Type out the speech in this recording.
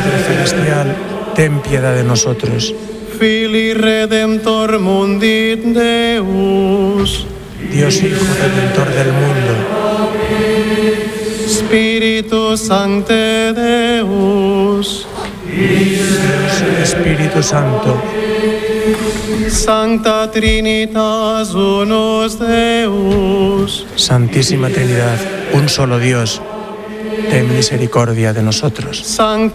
Padre Celestial, ten piedad de nosotros. Filii Redemptor mundi Deus, Dios Hijo Redentor del mundo, Spiritus Sancte Deus, Dios Espíritu Santo, Sancta Trinitas unus Deus, Santísima Trinidad, un solo Dios, ten misericordia de nosotros. Sancta